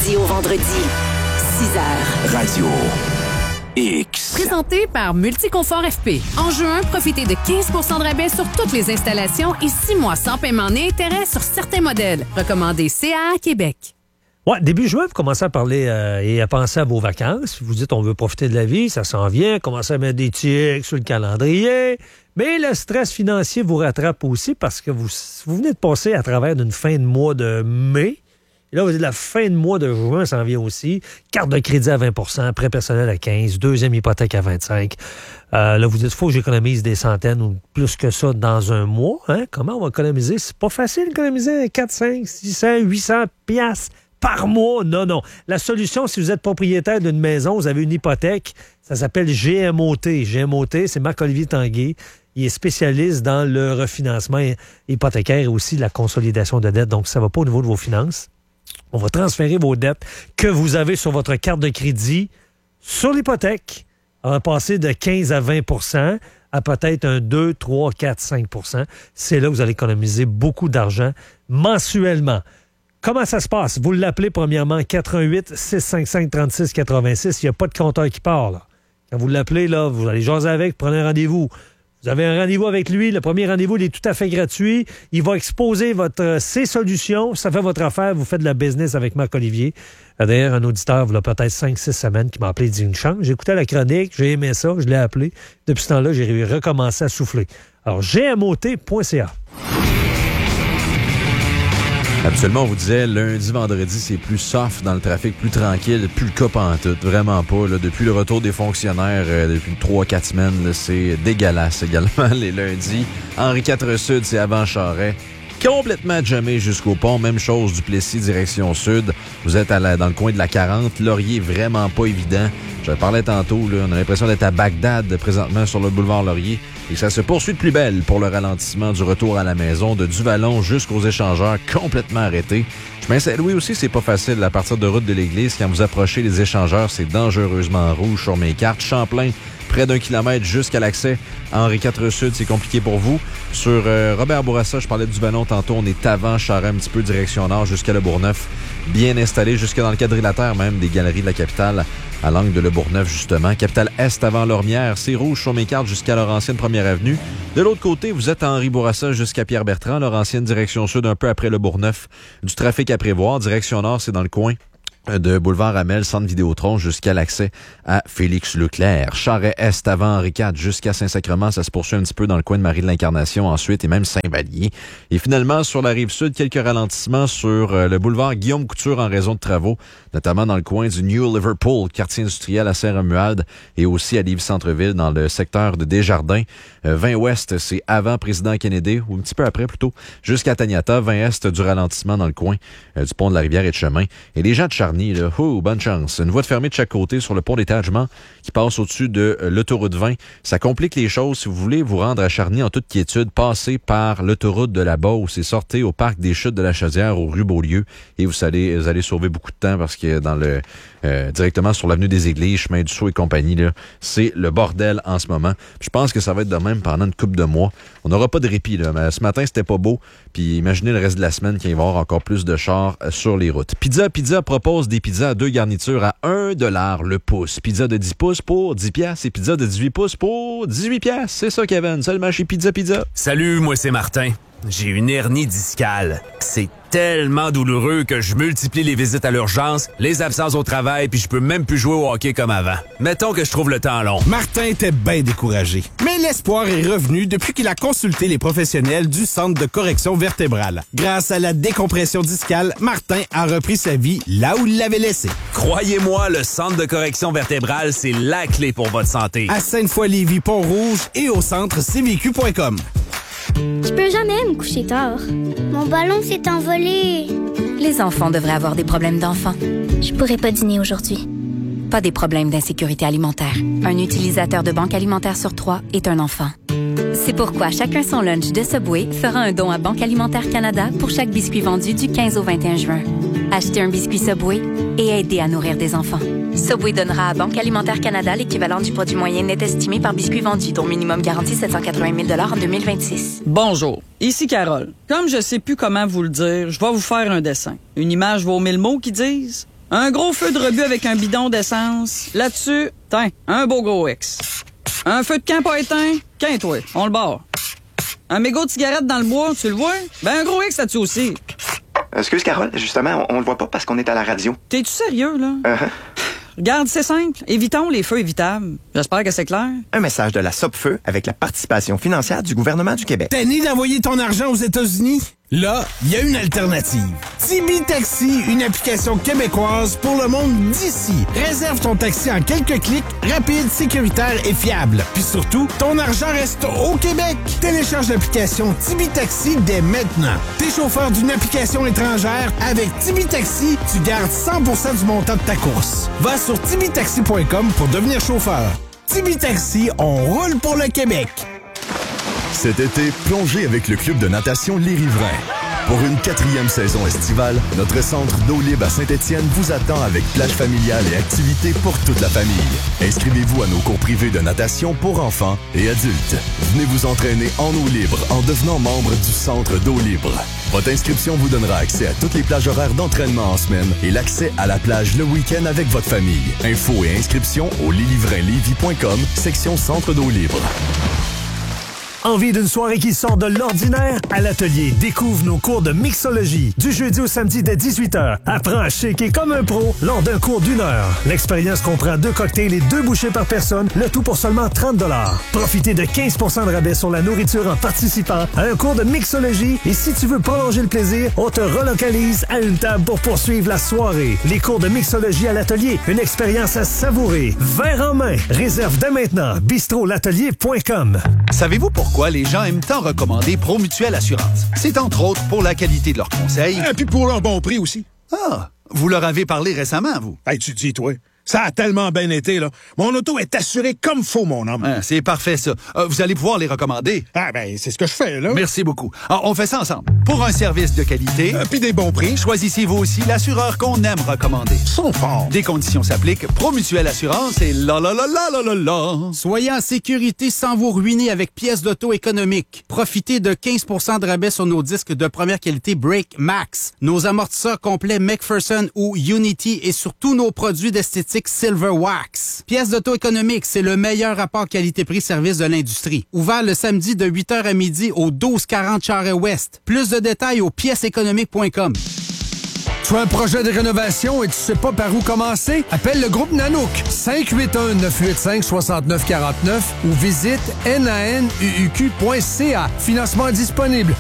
lundi au vendredi, 6 heures. Radio X. Présenté par Multiconfort FP. En juin, profitez de 15 % de rabais sur toutes les installations et 6 mois sans paiement ni intérêt sur certains modèles. Recommandé CAA Québec. Ouais, début juin, vous commencez à parler et à penser à vos vacances. Vous dites on veut profiter de la vie, ça s'en vient, commencez à mettre des tics sur le calendrier. Mais le stress financier vous rattrape aussi parce que vous venez de passer à travers d'une fin de mois de mai. Et là, vous dites la fin de mois de juin s'en vient aussi. Carte de crédit à 20 % prêt personnel à 15 deuxième hypothèque à 25 là, vous dites, il faut que j'économise des centaines ou plus que ça dans un mois. Hein? Comment on va économiser? C'est pas facile d'économiser 4, 5, 600, 800 piastres par mois. Non. La solution, si vous êtes propriétaire d'une maison, vous avez une hypothèque, ça s'appelle GMOT. GMOT, c'est Marc-Olivier Tanguay. Il est spécialiste dans le refinancement hypothécaire et aussi la consolidation de dettes. Donc, ça ne va pas au niveau de vos finances. On va transférer vos dettes que vous avez sur votre carte de crédit sur l'hypothèque. On va passer de 15 à 20 % à peut-être un 2, 3, 4, 5 %. C'est là que vous allez économiser beaucoup d'argent mensuellement. Comment ça se passe? Vous l'appelez premièrement 88-655-3686. Il n'y a pas de compteur qui part. Là. Quand vous l'appelez, là, vous allez jaser avec, prenez un rendez-vous. Vous avez un rendez-vous avec lui. Le premier rendez-vous, il est tout à fait gratuit. Il va exposer ses solutions. Ça fait votre affaire. Vous faites de la business avec Marc-Olivier. D'ailleurs, un auditeur, il y a peut-être 5-6 semaines, qui m'a appelé, il dit une chance. J'écoutais la chronique, j'ai aimé ça, je l'ai appelé. Depuis ce temps-là, j'ai recommencé à souffler. Alors, gmot.ca. Habituellement, on vous disait, lundi, vendredi, c'est plus soft dans le trafic, plus tranquille, plus le cas pantoute. Vraiment pas. Là, depuis le retour des fonctionnaires, depuis 3-4 semaines, là, c'est dégueulasse également les lundis. Henri IV Sud, c'est avant Charest. Complètement jamais jusqu'au pont. Même chose du Plessis, direction sud. Vous êtes dans le coin de la 40. Laurier, vraiment pas évident. Je parlais tantôt, là, on a l'impression d'être à Bagdad présentement sur le boulevard Laurier. Et ça se poursuit de plus belle pour le ralentissement du retour à la maison de Duvallon jusqu'aux échangeurs complètement arrêtés. Chemin Saint-Louis aussi, c'est pas facile. À partir de route de l'église, quand vous approchez les échangeurs, c'est dangereusement rouge sur mes cartes. Champlain, près d'1 kilomètre jusqu'à l'accès à Henri IV Sud, c'est compliqué pour vous. Sur Robert Bourassa, je parlais de Duvallon tantôt, on est avant Charest, un petit peu direction nord jusqu'à Le Bourgneuf. Bien installé jusque dans le quadrilatère même des galeries de la capitale à l'angle de Le Bourgneuf, justement. Capitale Est avant Lormière, c'est rouge sur mes cartes jusqu'à Laurentienne Première Avenue. De l'autre côté, vous êtes à Henri Bourassa jusqu'à Pierre-Bertrand, Laurentienne direction sud, un peu après Le Bourgneuf. Du trafic à prévoir. Direction nord, c'est dans le coin de boulevard Hamel, centre Vidéotron, jusqu'à l'accès à Félix Leclerc. Charest-Est avant Henri IV jusqu'à Saint-Sacrement, ça se poursuit un petit peu dans le coin de Marie de l'Incarnation ensuite, et même Saint-Vallier. Et finalement, sur la rive sud, quelques ralentissements sur le boulevard Guillaume Couture en raison de travaux, notamment dans le coin du New Liverpool, quartier industriel à Saint-Romuald, et aussi à Lévis-Centreville, dans le secteur de Desjardins. 20 Ouest, c'est avant Président Kennedy, ou un petit peu après plutôt, jusqu'à Taniata. 20 Est, du ralentissement dans le coin du pont de la Rivière et de Chemin. Et les gens de Charny, là, bonne chance. Une voie de fermée de chaque côté sur le pont des Tadgements qui passe au-dessus de l'autoroute 20. Ça complique les choses. Si vous voulez vous rendre à Charny en toute quiétude, passez par l'autoroute de la Beauce et sortez au parc des Chutes de la Chaudière, aux rues Beaulieu. Et vous allez sauver beaucoup de temps parce que dans le directement sur l'avenue des Églises, chemin du Sceau et compagnie, là, c'est le bordel en ce moment. Puis je pense que ça va être de même pendant une couple de mois. On n'aura pas de répit, là. Mais ce matin, c'était pas beau. Puis imaginez le reste de la semaine qu'il va y avoir encore plus de chars sur les routes. Pizza propose des pizzas à 2 garnitures à 1$ le pouce. Pizza de 10 pouces pour 10 piastres et pizza de 18 pouces pour 18 piastres. C'est ça, Kevin. Seulement chez Pizza. Salut, moi c'est Martin. J'ai une hernie discale. C'est tellement douloureux que je multiplie les visites à l'urgence, les absences au travail, puis je peux même plus jouer au hockey comme avant. Mettons que je trouve le temps long. Martin était bien découragé. Mais l'espoir est revenu depuis qu'il a consulté les professionnels du Centre de correction vertébrale. Grâce à la décompression discale, Martin a repris sa vie là où il l'avait laissée. Croyez-moi, le Centre de correction vertébrale, c'est la clé pour votre santé. À Sainte-Foy-Lévis, Pont-Rouge et au centre cvq.com. Je peux jamais me coucher tard. Mon ballon s'est envolé. Les enfants devraient avoir des problèmes d'enfants. Je pourrais pas dîner aujourd'hui. Pas des problèmes d'insécurité alimentaire. Un utilisateur de Banque Alimentaire sur 3 est un enfant. C'est pourquoi Chacun son lunch de Subway fera un don à Banque Alimentaire Canada pour chaque biscuit vendu du 15 au 21 juin. Achetez un biscuit Subway et aidez à nourrir des enfants. Subway donnera à Banque Alimentaire Canada l'équivalent du produit moyen net estimé par biscuit vendu, dont minimum garanti 780 000 en 2026. Bonjour, ici Carole. Comme je sais plus comment vous le dire, je vais vous faire un dessin. Une image vaut 1000 mots qui disent Un gros feu de rebut avec un bidon d'essence. Là-dessus, tiens, un beau gros X. Un feu de camp pas éteint, toi, on le barre. Un mégot de cigarette dans le bois, tu le vois? Ben un gros X là-dessus aussi. Excuse, Carole, justement, on le voit pas parce qu'on est à la radio. T'es-tu sérieux, là? Regarde, c'est simple. Évitons les feux évitables. J'espère que c'est clair. Un message de la Sopfeu avec la participation financière du gouvernement du Québec. T'as né d'envoyer ton argent aux États-Unis? Là, il y a une alternative. Tibi Taxi, une application québécoise pour le monde d'ici. Réserve ton taxi en quelques clics, rapide, sécuritaire et fiable. Puis surtout, ton argent reste au Québec. Télécharge l'application Tibi Taxi dès maintenant. T'es chauffeur d'une application étrangère, avec Tibi Taxi, tu gardes 100% du montant de ta course. Va sur tibitaxi.com pour devenir chauffeur. Tibi Taxi, on roule pour le Québec. Cet été, plongez avec le club de natation Les Riverains. Pour une 4e saison estivale, notre centre d'eau libre à Saint-Étienne vous attend avec plage familiale et activités pour toute la famille. Inscrivez-vous à nos cours privés de natation pour enfants et adultes. Venez vous entraîner en eau libre en devenant membre du centre d'eau libre. Votre inscription vous donnera accès à toutes les plages horaires d'entraînement en semaine et l'accès à la plage le week-end avec votre famille. Infos et inscriptions au leslivrainslévis.com, section centre d'eau libre. Envie d'une soirée qui sort de l'ordinaire? À l'atelier, découvre nos cours de mixologie. Du jeudi au samedi dès 18h. Apprends à shaker comme un pro lors d'un cours d'1 heure. L'expérience comprend 2 cocktails et 2 bouchées par personne, le tout pour seulement 30 $. Profitez de 15% de rabais sur la nourriture en participant à un cours de mixologie. Et si tu veux prolonger le plaisir, on te relocalise à une table pour poursuivre la soirée. Les cours de mixologie à l'atelier, une expérience à savourer. Verre en main. Réserve dès maintenant. bistrolatelier.com. Savez-vous pourquoi les gens aiment tant recommander Promutuelle Assurance? C'est entre autres pour la qualité de leurs conseils. Et puis pour leur bon prix aussi. Ah, vous leur avez parlé récemment, vous? Hey, tu dis, toi. Ça a tellement bien été, là. Mon auto est assurée comme faut, mon homme. Ah, c'est parfait, ça. Vous allez pouvoir les recommander. Ah, ben, c'est ce que je fais, là. Merci beaucoup. Alors, on fait ça ensemble. Pour un service de qualité... puis des bons prix. Choisissez vous aussi l'assureur qu'on aime recommander. Ils sont forts. Des conditions s'appliquent. Promutuelle Assurance et la. Soyez en sécurité sans vous ruiner avec pièces d'auto économiques. Profitez de 15% de rabais sur nos disques de première qualité Brake Max, nos amortisseurs complets McPherson ou Unity et sur tous nos produits d'esthétique Silver Wax. Pièces d'auto économiques, c'est le meilleur rapport qualité-prix-service de l'industrie. Ouvert le samedi de 8h à midi au 1240 Charest-Ouest. Plus de détails au pièceséconomique.com. Tu as un projet de rénovation et tu sais pas par où commencer? Appelle le groupe Nanook 581-985-6949 ou visite nanuq.ca. Financement disponible.